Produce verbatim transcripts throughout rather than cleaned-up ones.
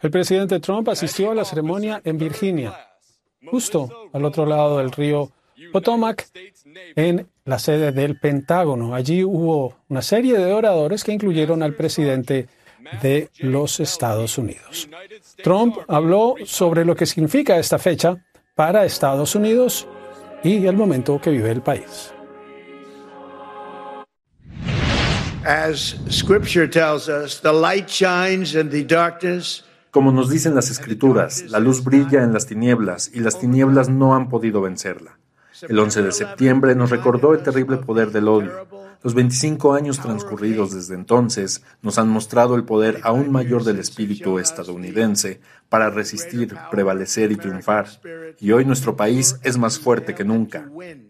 El presidente Trump asistió a la ceremonia en Virginia, justo al otro lado del río Potomac, en la sede del Pentágono. Allí hubo una serie de oradores que incluyeron al presidente de los Estados Unidos. Trump habló sobre lo que significa esta fecha para Estados Unidos y el momento que vive el país. As Scripture tells us, the light shines in the darkness. Como nos dicen las Escrituras, la luz brilla en las tinieblas y las tinieblas no han podido vencerla. El once de septiembre nos recordó el terrible poder del odio. Los veinticinco años transcurridos desde entonces nos han mostrado el poder aún mayor del espíritu estadounidense para resistir, prevalecer y triunfar. Y hoy nuestro país es más fuerte que nunca.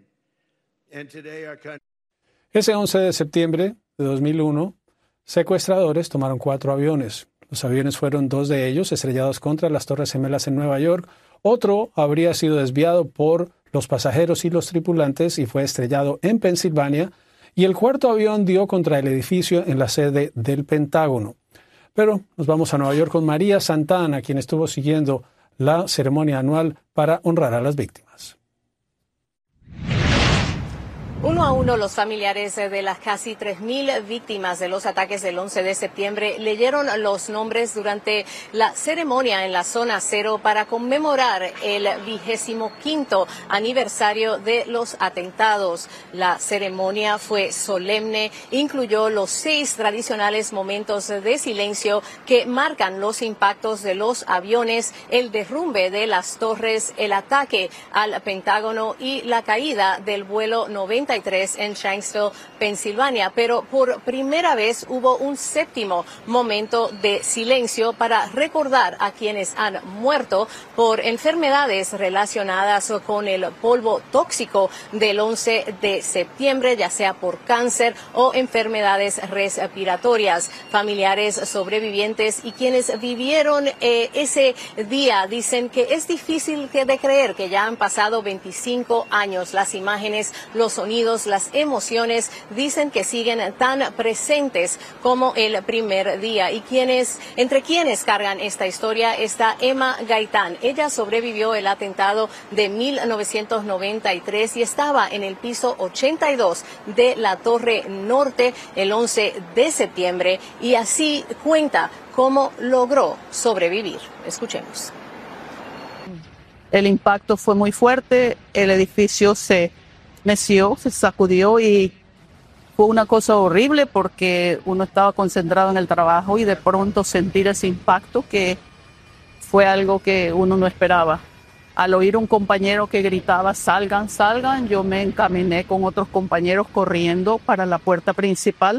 Ese once de septiembre de dos mil uno, secuestradores tomaron cuatro aviones. Los aviones fueron dos de ellos estrellados contra las Torres Gemelas en Nueva York. Otro habría sido desviado por los pasajeros y los tripulantes y fue estrellado en Pensilvania. Y el cuarto avión dio contra el edificio en la sede del Pentágono. Pero nos vamos a Nueva York con María Santana, quien estuvo siguiendo la ceremonia anual para honrar a las víctimas. Uno a uno, los familiares de las casi tres mil víctimas de los ataques del once de septiembre leyeron los nombres durante la ceremonia en la zona cero para conmemorar el vigésimo quinto aniversario de los atentados. La ceremonia fue solemne, incluyó los seis tradicionales momentos de silencio que marcan los impactos de los aviones, el derrumbe de las torres, el ataque al Pentágono y la caída del vuelo noventa y tres en Shanksville, Pensilvania, pero por primera vez hubo un séptimo momento de silencio para recordar a quienes han muerto por enfermedades relacionadas con el polvo tóxico del once de septiembre, ya sea por cáncer o enfermedades respiratorias. Familiares sobrevivientes y quienes vivieron eh, ese día dicen que es difícil de creer que ya han pasado veinticinco años. Las imágenes, los sonidos, las emociones dicen que siguen tan presentes como el primer día. Y quienes, entre quienes cargan esta historia está Emma Gaitán. Ella sobrevivió el atentado de mil novecientos noventa y tres y estaba en el piso ochenta y dos de la Torre Norte el once de septiembre y así cuenta cómo logró sobrevivir. Escuchemos. El impacto fue muy fuerte, el edificio se meció, se sacudió y fue una cosa horrible porque uno estaba concentrado en el trabajo y de pronto sentir ese impacto que fue algo que uno no esperaba. Al oír un compañero que gritaba salgan, salgan, yo me encaminé con otros compañeros corriendo para la puerta principal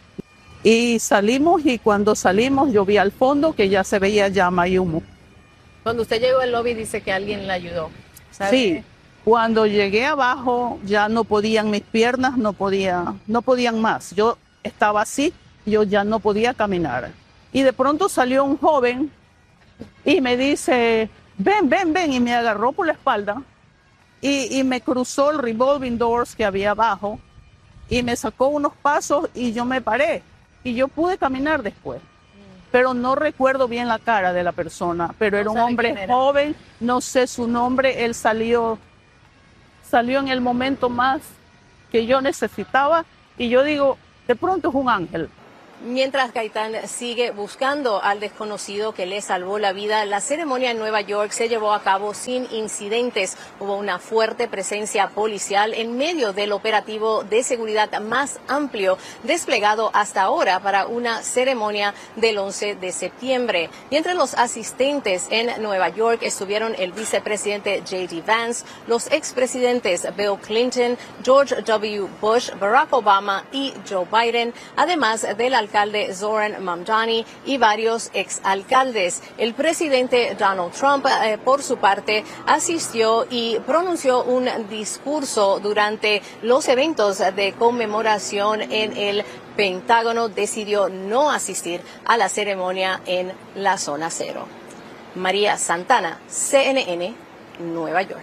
y salimos y cuando salimos yo vi al fondo que ya se veía llama y humo. Cuando usted llegó al lobby dice que alguien la ayudó, ¿sabe? Sí. Cuando llegué abajo ya no podían mis piernas, no podía, no podían más. Yo estaba así, yo ya no podía caminar. Y de pronto salió un joven y me dice, ven, ven, ven, y me agarró por la espalda y, y me cruzó el revolving doors que había abajo y me sacó unos pasos y yo me paré y yo pude caminar después. Pero no recuerdo bien la cara de la persona, pero era un hombre joven, no sé su nombre, él salió... Salió en el momento más que yo necesitaba y yo digo, de pronto es un ángel. Mientras Gaitán sigue buscando al desconocido que le salvó la vida, la ceremonia en Nueva York se llevó a cabo sin incidentes. Hubo una fuerte presencia policial en medio del operativo de seguridad más amplio desplegado hasta ahora para una ceremonia del once de septiembre. Y entre los asistentes en Nueva York estuvieron el vicepresidente J D Vance, los expresidentes Bill Clinton, George W. Bush, Barack Obama y Joe Biden, además del alcalde Zoran Mamdani y varios exalcaldes. El presidente Donald Trump, eh, por su parte, asistió y pronunció un discurso durante los eventos de conmemoración en el Pentágono. Decidió no asistir a la ceremonia en la zona cero. María Santana, C N N, Nueva York.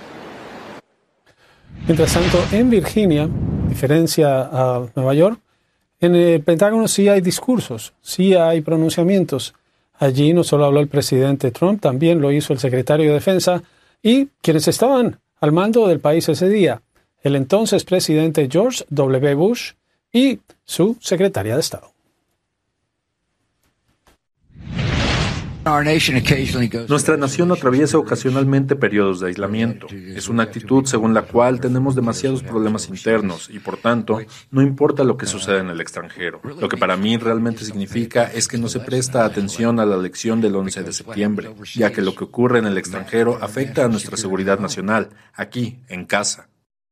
Mientras tanto, en Virginia, diferencia a Nueva York, en el Pentágono sí hay discursos, sí hay pronunciamientos. Allí no solo habló el presidente Trump, también lo hizo el secretario de Defensa y quienes estaban al mando del país ese día, el entonces presidente George W. Bush y su secretaria de Estado. Nuestra nación atraviesa ocasionalmente periodos de aislamiento. Es una actitud según la cual tenemos demasiados problemas internos y, por tanto, no importa lo que suceda en el extranjero. Lo que para mí realmente significa es que no se presta atención a la lección del once de septiembre, ya que lo que ocurre en el extranjero afecta a nuestra seguridad nacional, aquí, en casa.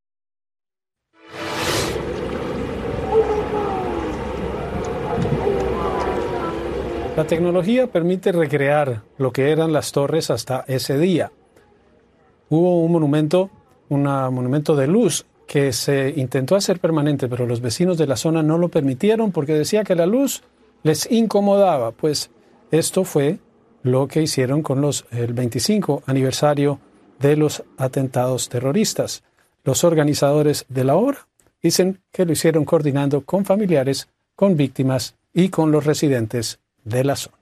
La tecnología permite recrear lo que eran las torres hasta ese día. Hubo un monumento, un monumento de luz que se intentó hacer permanente, pero los vecinos de la zona no lo permitieron porque decía que la luz les incomodaba. Pues esto fue lo que hicieron con los, el veinticinco aniversario de los atentados terroristas. Los organizadores de la obra dicen que lo hicieron coordinando con familiares, con víctimas y con los residentes de la zona.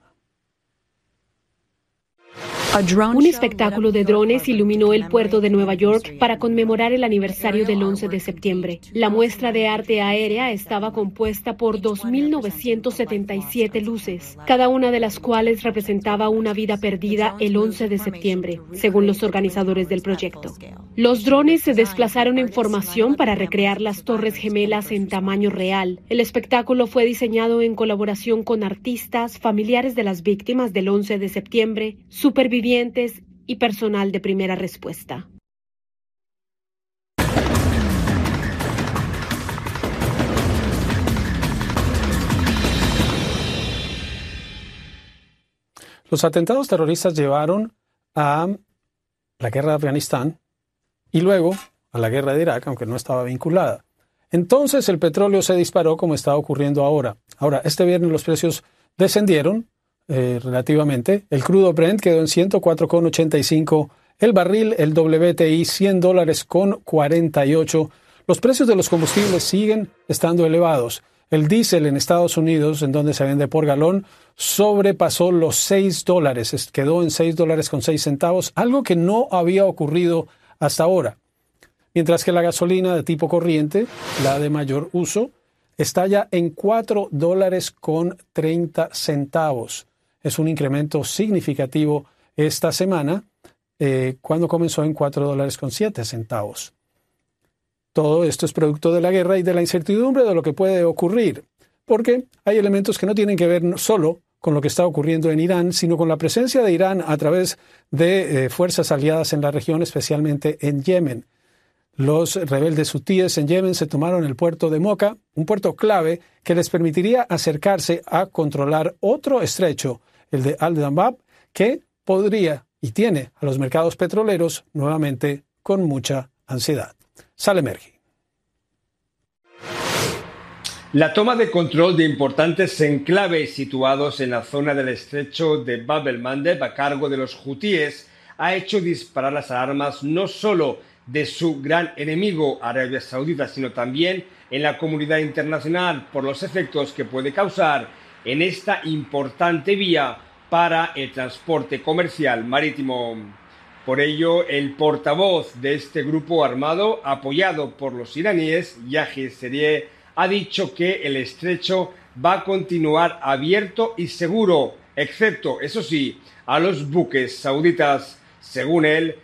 Un espectáculo de drones iluminó el puerto de Nueva York para conmemorar el aniversario del once de septiembre. La muestra de arte aérea estaba compuesta por dos mil novecientos setenta y siete luces, cada una de las cuales representaba una vida perdida el once de septiembre, según los organizadores del proyecto. Los drones se desplazaron en formación para recrear las Torres Gemelas en tamaño real. El espectáculo fue diseñado en colaboración con artistas, familiares de las víctimas del once de septiembre, supervivientes y personal de primera respuesta. Los atentados terroristas llevaron a la guerra de Afganistán y luego a la guerra de Irak, aunque no estaba vinculada. Entonces el petróleo se disparó como está ocurriendo ahora. Ahora, este viernes los precios descendieron eh, relativamente. El crudo Brent quedó en ciento cuatro con ochenta y cinco, el barril, el W T I, cien dólares con cuarenta y ocho. Los precios de los combustibles siguen estando elevados. El diésel en Estados Unidos, en donde se vende por galón, sobrepasó los seis dólares, quedó en seis dólares con seis centavos, algo que no había ocurrido hasta ahora. Mientras que la gasolina de tipo corriente, la de mayor uso, está ya en cuatro dólares con treinta centavos. Es un incremento significativo esta semana, eh, cuando comenzó en cuatro dólares con siete centavos. Todo esto es producto de la guerra y de la incertidumbre de lo que puede ocurrir, porque hay elementos que no tienen que ver solo con lo que está ocurriendo en Irán, sino con la presencia de Irán a través de eh, fuerzas aliadas en la región, especialmente en Yemen. Los rebeldes hutíes en Yemen se tomaron el puerto de Mocha, un puerto clave que les permitiría acercarse a controlar otro estrecho, el de Al-Dambab, que podría y tiene a los mercados petroleros nuevamente con mucha ansiedad. Salem Ergi. La toma de control de importantes enclaves situados en la zona del estrecho de Bab el-Mandeb a cargo de los hutíes ha hecho disparar las alarmas no solo de su gran enemigo Arabia Saudita, sino también en la comunidad internacional por los efectos que puede causar en esta importante vía para el transporte comercial marítimo. Por ello, el portavoz de este grupo armado, apoyado por los iraníes, Yahya Serey, ha dicho que el estrecho va a continuar abierto y seguro, excepto, eso sí, a los buques sauditas. Según él,